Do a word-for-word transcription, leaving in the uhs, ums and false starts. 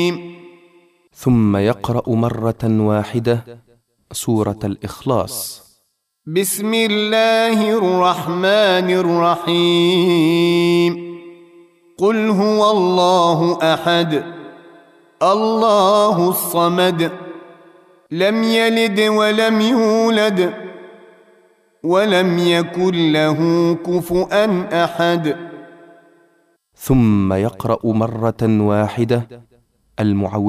ثم يقرأ مرة واحدة سورة الإخلاص. بسم الله الرحمن الرحيم. قل هو الله أحد الله الصمد لم يلد ولم يولد ولم يكن له كفؤا أحد. ثم يقرأ مرة واحدة المعوذ